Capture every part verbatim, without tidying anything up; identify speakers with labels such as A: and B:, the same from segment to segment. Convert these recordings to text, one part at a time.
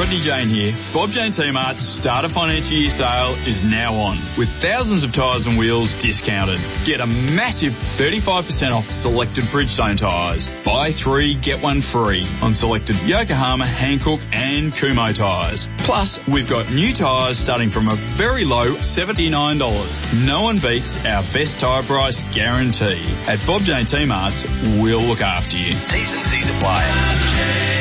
A: Rodney Jane here. Bob Jane T-Mart's Starter Financial Year sale is now on, with thousands of tyres and wheels discounted. Get a massive thirty-five percent off selected Bridgestone tyres. Buy three, get one free on selected Yokohama, Hankook and Kumho tyres. Plus, we've got new tyres starting from a very low seventy-nine dollars. No one beats our best tyre price guarantee. At Bob Jane T-Mart's, we'll look after you.
B: T's and C's apply.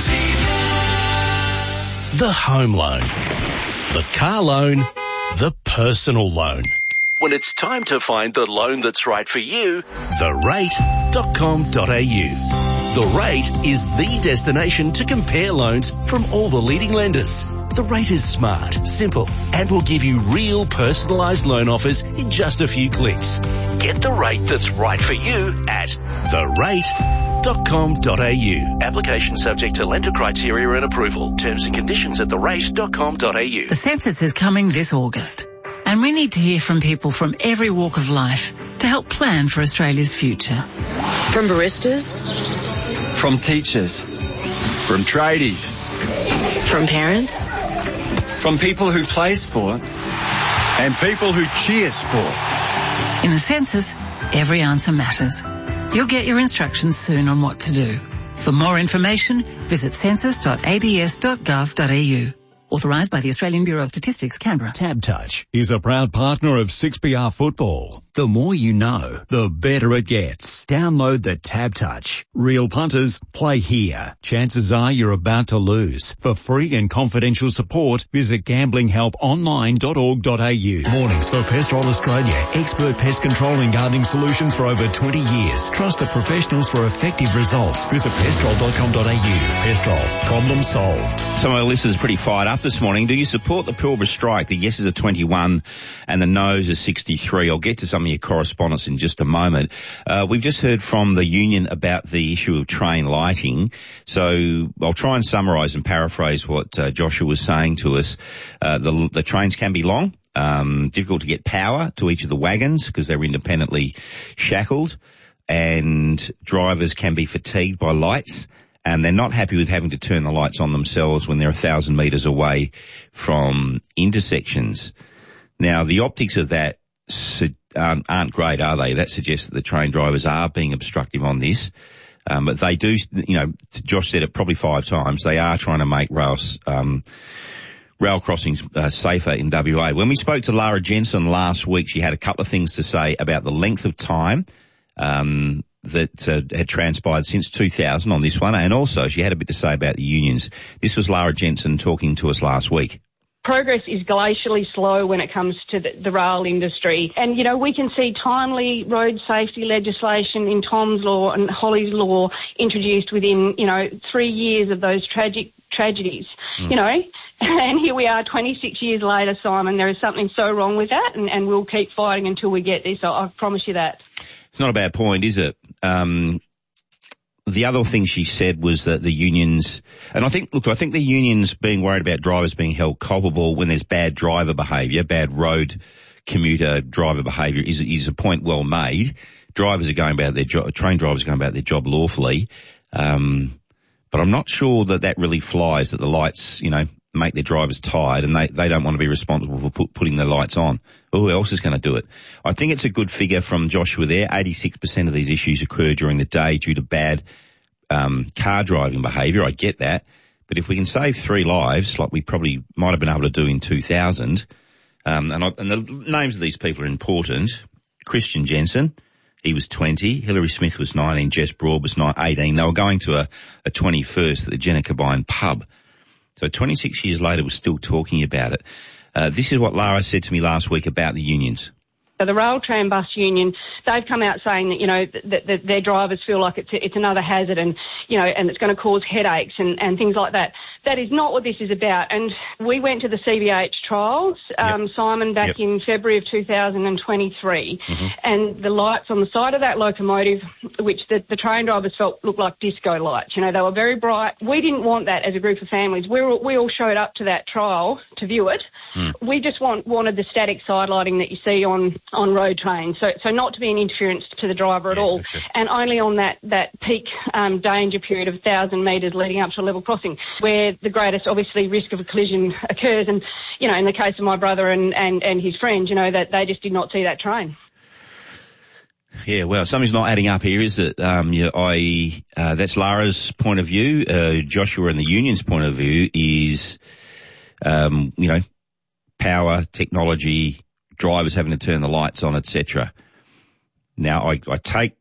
C: The home loan, the car loan, the personal loan.
B: When it's time to find the loan that's right for you,
C: the rate dot com dot a u. The Rate is the destination to compare loans from all the leading lenders. The Rate is smart, simple, and will give you real personalised loan offers in just a few clicks.
B: get the rate that's right for you at
C: the rate dot com dot a u.
B: Application subject to lender criteria and approval. Terms and conditions at the rate dot com dot a u.
D: The census is coming this August, and we need to hear from people from every walk of life to help plan for Australia's future.
E: From baristas,
F: from teachers, from tradies,
E: from parents,
F: from people who play sport, and people who cheer sport.
D: In the census, every answer matters. You'll get your instructions soon on what to do. For more information, visit census dot a b s dot gov dot a u. Authorised by the Australian Bureau of Statistics, Canberra.
G: TabTouch is a proud partner of six B R Football. The more you know, the better it gets. Download the TabTouch. Real punters, play here. Chances are you're about to lose. For free and confidential support, visit gambling help online dot org dot a u. Mornings for Pestrol Australia. Expert pest control and gardening solutions for over twenty years. Trust the professionals for effective results. Visit pestrol dot com dot a u. Pestrol. Problem solved.
H: Some of our listeners are pretty fired up this morning. Do you support the Pilbara strike? The yeses are twenty-one and the noes are sixty-three. I'll get to some of your correspondence in just a moment. Uh, we've just heard from the union about the issue of train lighting. So I'll try and summarise and paraphrase what uh, Joshua was saying to us. Uh, the, the trains can be long, um, difficult to get power to each of the wagons because they're independently shackled, and drivers can be fatigued by lights. And they're not happy with having to turn the lights on themselves when they're a thousand metres away from intersections. Now, the optics of that aren't, aren't great, are they? That suggests that the train drivers are being obstructive on this. Um, but they do, you know, Josh said it probably five times, they are trying to make rail, um, rail crossings uh, safer in W A. When we spoke to Lara Jensen last week, she had a couple of things to say about the length of time um that uh, had transpired since two thousand on this one, and also she had a bit to say about the unions. This was Lara Jensen talking to us last week.
I: Progress is glacially slow when it comes to the, the rail industry. And, you know, we can see timely road safety legislation in Tom's Law and Holly's Law introduced within, you know, three years of those tragic tragedies, mm. you know. And here we are twenty-six years later, Simon. There is something so wrong with that, and, and we'll keep fighting until we get this. I, I promise you that.
H: It's not a bad point, is it? Um, the other thing she said was that the unions, and I think, look, I think the unions being worried about drivers being held culpable when there's bad driver behaviour, bad road commuter driver behaviour is, is a point well made. Drivers are going about their job, train drivers are going about their job lawfully. Um, but I'm not sure that that really flies, that the lights, you know, make their drivers tired and they, they don't want to be responsible for put, putting the lights on. Well, who else is going to do it? I think it's a good figure from Joshua there. eighty-six percent of these issues occur during the day due to bad um, car driving behaviour. I get that. But if we can save three lives, like we probably might have been able to do in two thousand, um, and, I, and the names of these people are important. Christian Jensen, he was twenty. Hilary Smith was nineteen. Jess Broad was eighteen. They were going to a, a twenty-first at the Jennacabine pub. So twenty-six years later, we're still talking about it. Uh, this is what Lara said to me last week about the unions.
I: So the Rail Tram Bus Union, they've come out saying that, you know, that, that their drivers feel like it's, it's another hazard and, you know, and it's going to cause headaches and, and things like that. That is not what this is about. And we went to the C B H trials, um, yep. Simon, back yep. in February of two thousand twenty-three. Mm-hmm. And the lights on the side of that locomotive, which the, the train drivers felt looked like disco lights. You know, they were very bright. We didn't want that as a group of families. We were, we all showed up to that trial to view it. Mm. We just want, wanted the static side lighting that you see on on road trains, so so not to be an interference to the driver at
H: yeah,
I: all, and only on that that peak um, danger period of one thousand metres leading up to a level crossing, where the greatest, obviously, risk of a collision occurs. And, you know, in the case of my brother and, and, and his friend, you know, that they just did not see that train.
H: Yeah, well, something's not adding up here, is it? Um, yeah, I, uh, that's Lara's point of view. Uh, Joshua and the union's point of view is, um, you know, power, technology, drivers having to turn the lights on, et cetera. Now, I, I take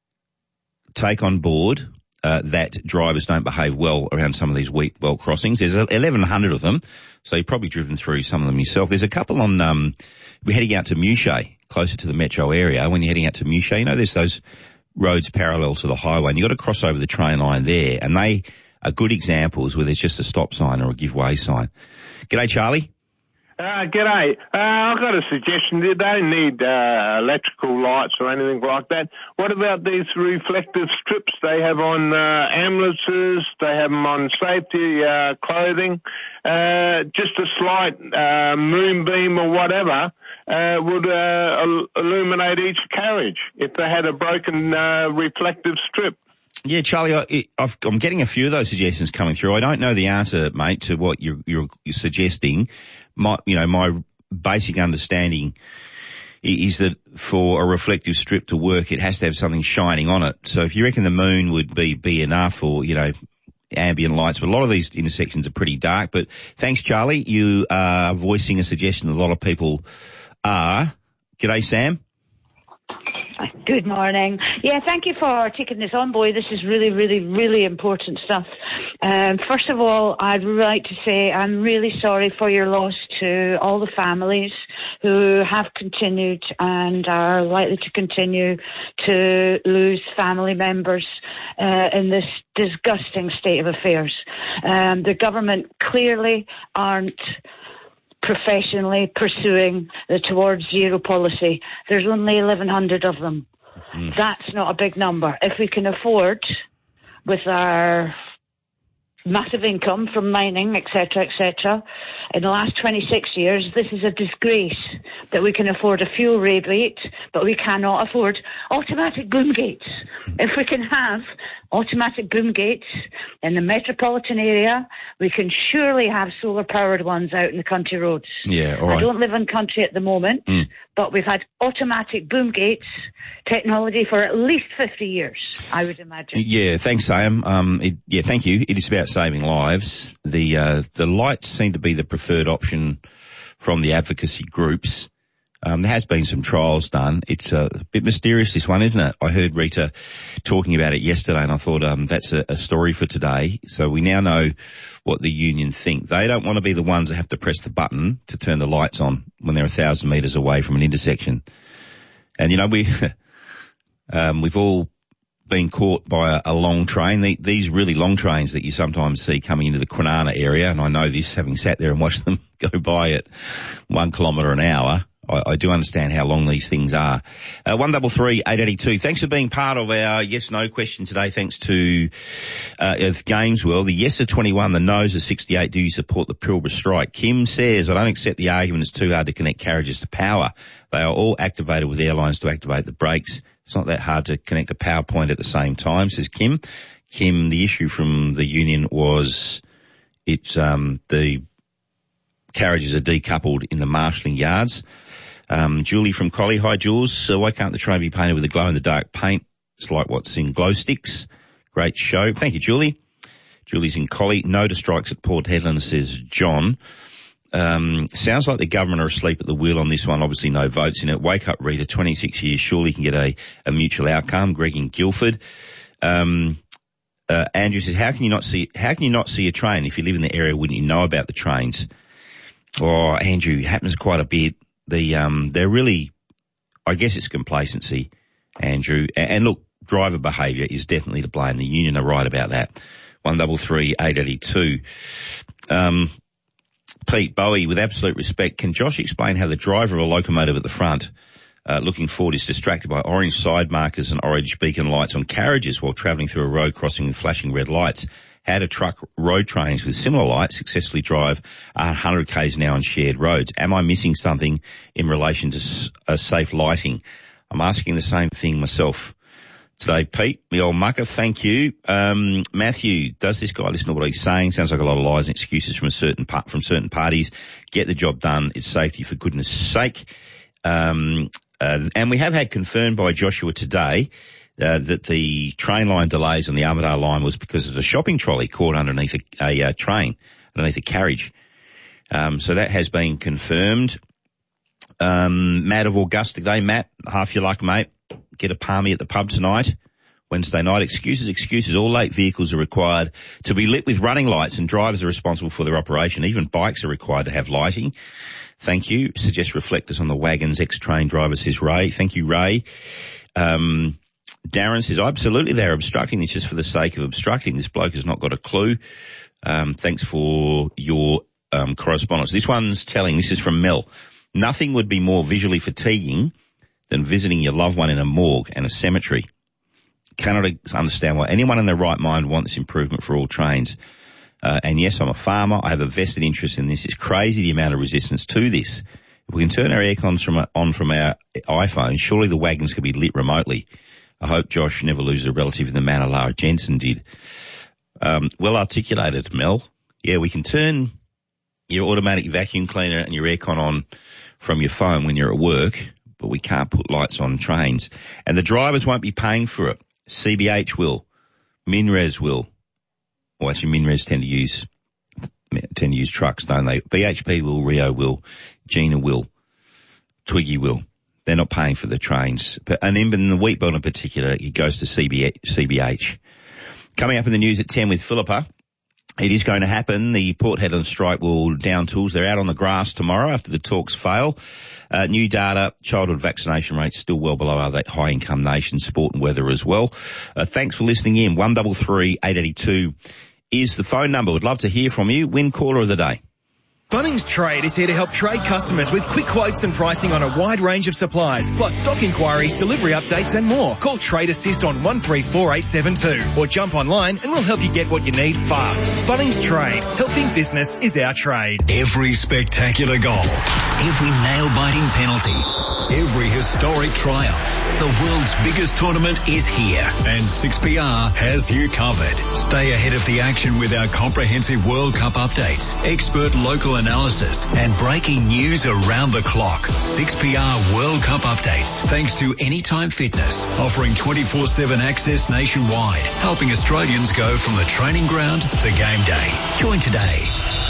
H: take on board uh, that drivers don't behave well around some of these weak belt crossings. There's eleven hundred of them, so you've probably driven through some of them yourself. There's a couple on, um, we're heading out to Mouchet, closer to the metro area. When you're heading out to Mouchet, you know, there's those roads parallel to the highway, and you've got to cross over the train line there, and they are good examples where there's just a stop sign or a give way sign. G'day, Charlie.
J: Uh, g'day. Uh, I've got a suggestion. They don't need uh, electrical lights or anything like that. What about these reflective strips they have on uh, ambulances? They have them on safety uh, clothing. Uh, just a slight uh, moonbeam or whatever uh, would uh, il- illuminate each carriage if they had a broken uh, reflective strip.
H: Yeah, Charlie, I, I've, I'm getting a few of those suggestions coming through. I don't know the answer, mate, to what you're, you're, you're suggesting. My, you know, my basic understanding is that for a reflective strip to work, it has to have something shining on it. So if you reckon the moon would be, be enough, or, you know, ambient lights, but a lot of these intersections are pretty dark. But thanks, Charlie. You are voicing a suggestion that a lot of people are. G'day, Sam.
K: Good morning. Yeah, thank you for taking this on, boy. This is really, really, really important stuff. Um, first of all, I'd like to say I'm really sorry for your loss to all the families who have continued and are likely to continue to lose family members uh, in this disgusting state of affairs. Um, the government clearly aren't professionally pursuing the towards zero policy. There's only eleven hundred of them. Mm. That's not a big number. If we can afford, with our massive income from mining, et cetera, et cetera, in the last twenty-six years, this is a disgrace that we can afford a fuel rebate, but we cannot afford automatic boom gates. If we can have automatic boom gates in the metropolitan area, we can surely have solar-powered ones out in the country roads.
H: Yeah, all right.
K: I don't live in country at the moment, mm. but we've had automatic boom gates technology for at least fifty years, I would imagine.
H: Yeah, thanks, Sam. Um, it, yeah, thank you. It is about saving lives. The uh, the lights seem to be the preferred option from the advocacy groups. Um, there has been some trials done. It's a bit mysterious, this one, isn't it? I heard Rita talking about it yesterday, and I thought um, that's a, a story for today. So we now know what the union think. They don't want to be the ones that have to press the button to turn the lights on when they're a thousand metres away from an intersection. And, you know, we, um, we've all been caught by a, a long train. The, these really long trains that you sometimes see coming into the Kwinana area, and I know this having sat there and watched them go by at one kilometre an hour. I, I do understand how long these things are. Uh, one double three eight eighty two. Thanks for being part of our yes no question today. Thanks to uh, Gameswell. The yes are twenty-one, the no's are sixty-eight. Do you support the Pilbara strike? Kim says, I don't accept the argument it's too hard to connect carriages to power. They are all activated with airlines to activate the brakes. It's not that hard to connect a power point at the same time, says Kim. Kim, the issue from the union was it's um, the carriages are decoupled in the marshalling yards. Um, Julie from Collie. Hi, Jules. So why can't the train be painted with a glow-in-the-dark paint? It's like what's in glow sticks. Great show. Thank you, Julie. Julie's in Collie. No to strikes at Port Hedland, says John. Um, sounds like the government are asleep at the wheel on this one. Obviously no votes in it. Wake up, Rita. twenty-six years. Surely can get a, a mutual outcome. Greg in Guildford. Um, uh, Andrew says, how can you not see, how can you not see a train? If you live in the area, wouldn't you know about the trains? Oh, Andrew, it happens quite a bit. The, um, they're really, I guess it's complacency, Andrew. And, and look, driver behaviour is definitely to blame. The union are right about that. One double three eight eighty two. Um, Pete Bowie, with absolute respect, can Josh explain how the driver of a locomotive at the front, uh, looking forward, is distracted by orange side markers and orange beacon lights on carriages while travelling through a road crossing with flashing red lights? how to truck road trains with similar lights successfully drive one hundred kays an hour on shared roads. Am I missing something in relation to uh, safe lighting? I'm asking the same thing myself today, Pete, the old mucker. Thank you. Um, Matthew, does this guy listen to what he's saying? Sounds like a lot of lies and excuses from a certain part, from certain parties. Get the job done. It's safety, for goodness sake. Um, uh, and we have had confirmed by Joshua today uh, that the train line delays on the Armidale line was because of a shopping trolley caught underneath a, a uh, train, underneath a carriage. Um, so that has been confirmed. Um, Matt of Augusta today. Matt, half your luck, mate. Get a palmy at the pub tonight, Wednesday night. Excuses, excuses. All late vehicles are required to be lit with running lights, and drivers are responsible for their operation. Even bikes are required to have lighting. Thank you. Suggest reflectors on the wagons. Ex-train driver, says Ray. Thank you, Ray. Um, Darren says, absolutely, they're obstructing. It's just for the sake of obstructing. This bloke has not got a clue. Um, thanks for your um, correspondence. This one's telling. This is from Mel. Nothing would be more visually fatiguing than visiting your loved one in a morgue and a cemetery. Cannot understand why anyone in their right mind wants improvement for all trains. Uh, and yes, I'm a farmer. I have a vested interest in this. It's crazy the amount of resistance to this. If we can turn our air cons from, on from our iPhone, surely the wagons can be lit remotely. I hope Josh never loses a relative in the manner Lara Jensen did. Um, well articulated, Mel. Yeah, we can turn your automatic vacuum cleaner and your aircon on from your phone when you're at work, but we can't put lights on trains. And the drivers won't be paying for it. C B H will. MinRes will. Well, actually, MinRes tend to use tend to use trucks, don't they? B H P will, Rio will, Gina will, Twiggy will. They're not paying for the trains. But, and even the wheat belt in particular, it goes to C B H. Coming up in the news at ten with Philippa. It is going to happen. The Port Hedland strike will down tools. They're out on the grass tomorrow after the talks fail. Uh, new data, childhood vaccination rates still well below other high-income nations, sport and weather as well. Uh, thanks for listening in. one three three, eight eight two is the phone number. We'd love to hear from you. Win caller of the day.
L: Bunnings Trade is here to help trade customers with quick quotes and pricing on a wide range of supplies, plus stock inquiries, delivery updates and more. Call Trade Assist on one three four eight seven two or jump online and we'll help you get what you need fast. Bunnings Trade. Helping business is our trade.
G: Every spectacular goal, every nail-biting penalty, every historic triumph. The world's biggest tournament is here, and six P R has you covered. Stay ahead of the action with our comprehensive World Cup updates, expert local analysis, and breaking news around the clock. six P R World Cup updates, thanks to Anytime Fitness, offering twenty-four seven access nationwide, helping Australians go from the training ground to game day. Join today.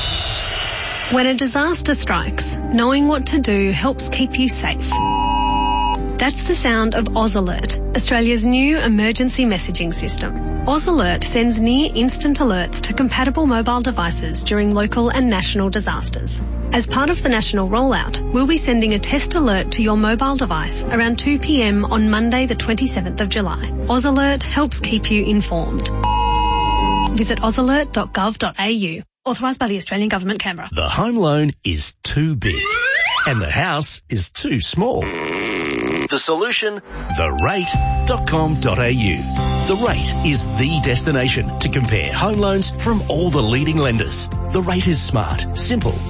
M: When a disaster strikes, knowing what to do helps keep you safe. That's the sound of Oz Alert, Australia's new emergency messaging system. Oz Alert sends near instant alerts to compatible mobile devices during local and national disasters. As part of the national rollout, we'll be sending a test alert to your mobile device around two p.m. on Monday the twenty-seventh of July. Oz Alert helps keep you informed. Visit oz alert dot gov dot a u. Authorised by the Australian Government, Canberra.
C: The home loan is too big and the house is too small.
B: The solution?
C: the rate dot com dot a u. The Rate is the destination to compare home loans from all the leading lenders. The Rate is smart, simple,